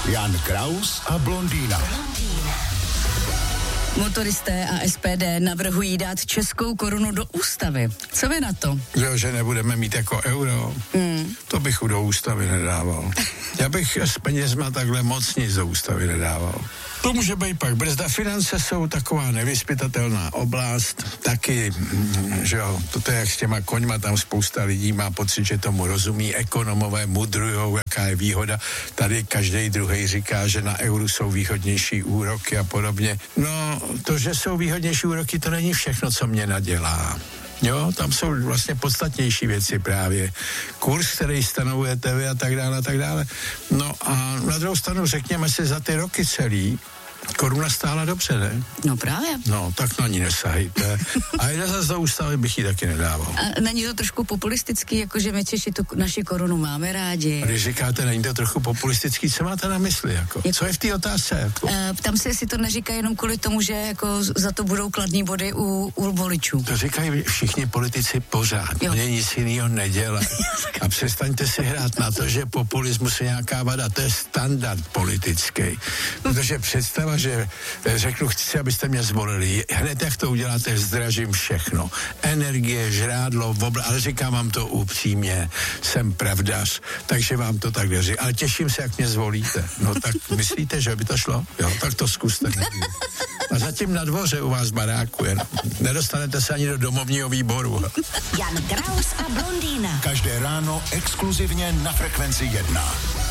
Jan Kraus a blondýna. Motoristé a SPD navrhují dát českou korunu do ústavy. Co vy na to? Že nebudeme mít jako euro. To bych do ústavy nedával. Já bych s penězma takhle moc nic do ústavy nedával. To může být pak brzda. Finance jsou taková nevyzpytatelná oblast. Taky, že jo, to je jak s těma koňma, tam spousta lidí má pocit, že tomu rozumí. Ekonomové mudrujou, jaká je výhoda. Tady každý druhý říká, že na euru jsou výhodnější úroky a podobně. No, to, že jsou výhodnější úroky, to není všechno, co mě nadělá. Jo, tam jsou vlastně podstatnější věci právě. Kurz, který stanovujete vy a tak dále, a tak dále. No a na druhou stranu řekněme si za ty roky celý, koruna stála dobře, ne? No právě. No, tak na ní nesahejte. A jde zase do ústavy, bych ji taky nedával. A není to trošku populistický, jakože my Češi tu naši korunu máme rádi? A když říkáte, není to trochu populistický, co máte na mysli? Co je v té otázce? Jako? Ptám se, jestli to neříká jenom kvůli tomu, že jako za to budou kladný body u voličů. To říkají všichni politici pořád. Oni nic jiného nedělají. A přestaňte si hrát na to, že populismus je nějaká vada. To je standard politický. Protože představa, že řeknu, chci, abyste mě zvolili. Hned jak to uděláte, zdražím všechno. Energie, žrádlo, ale říkám vám to upřímně, jsem pravdař, takže vám to tak věří. Ale těším se, jak mě zvolíte. No tak myslíte, že by to šlo? Jo, tak to zkuste. A zatím na dvoře u vás baráku, nedostanete se ani do domovního výboru. Jan Kraus a blondýna. Každé ráno exkluzivně na Frekvenci 1.